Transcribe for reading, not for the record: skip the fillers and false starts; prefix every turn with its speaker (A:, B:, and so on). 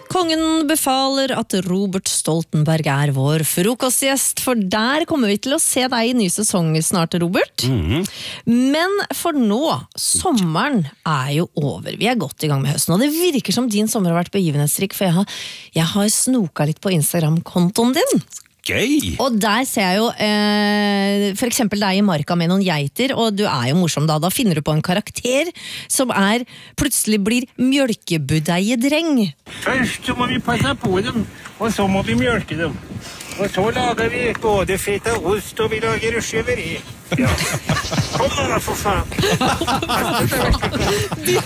A: Kongen befaler at Robert Stoltenberg er vår frokostgjest, for der kommer vi til å se deg i ny sesong snart, Robert. Men for nå, sommeren er jo over. Vi er godt i gang med høsten, og det virker som din sommer har vært begivenhetsrik, for jeg har snoka litt på Instagram-kontoen din.
B: Gøy!
A: Og der ser jeg jo for eksempel deg i marka med noen geiter, og du er jo morsom da finner du på en karakter som plutselig blir mjølkebudeiedreng.
C: Først så må vi passe på dem, og så må vi mjølke dem. Og så lager vi både feta ost, og vi lager skjøveri. Ja. Kom da, for faen!